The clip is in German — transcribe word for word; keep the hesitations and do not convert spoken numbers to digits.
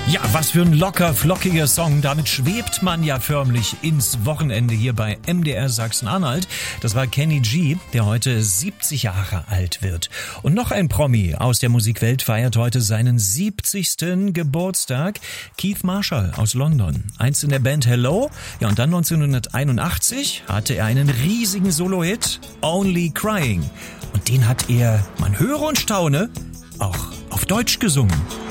Ja, was für ein locker, flockiger Song. Damit schwebt man ja förmlich ins Wochenende hier bei M D R Sachsen-Anhalt. Das war Kenny G, der heute siebzig Jahre alt wird. Und noch ein Promi aus der Musikwelt feiert heute seinen siebzigsten Geburtstag. Keith Marshall aus London. Einst in der Band Hello. Ja, und dann neunzehnhunderteinundachtzig hatte er einen riesigen Solo-Hit, Only Crying. Und den hat er, man höre und staune, auch auf Deutsch gesungen.